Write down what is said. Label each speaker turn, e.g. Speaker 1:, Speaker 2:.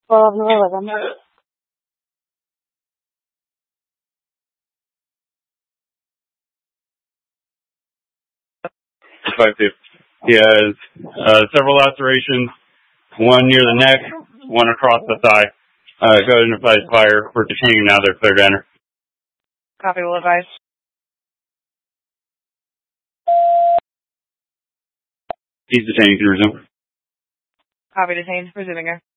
Speaker 1: 12-11.
Speaker 2: 5-2. He has several lacerations, one near the neck, one across the thigh. Go ahead and advise fire. We're detaining now. They're clear to enter.
Speaker 1: Copy, will advise.
Speaker 2: He's detained. You can resume.
Speaker 1: Copy, detained. Resuming her.